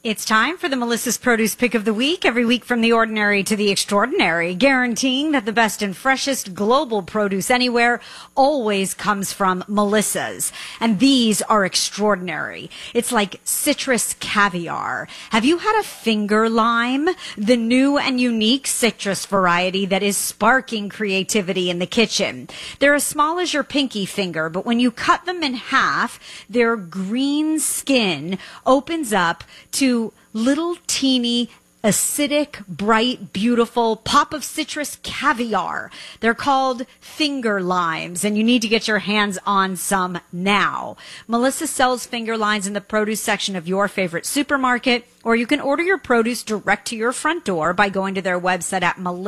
It's time for the Melissa's Produce Pick of the Week, every week from the ordinary to the extraordinary, guaranteeing that the best and freshest global produce anywhere always comes from Melissa's. And these are extraordinary. It's like citrus caviar. Have you had a finger lime? The new and unique citrus variety that is sparking creativity in the kitchen. They're as small as your pinky finger, but when you cut them in half, their green skin opens up to little teeny acidic, bright, beautiful pop of citrus caviar. They're called finger limes, and you need to get your hands on some now. Melissa sells finger limes in the produce section of your favorite supermarket, or you can order your produce direct to your front door by going to their website at Melissa.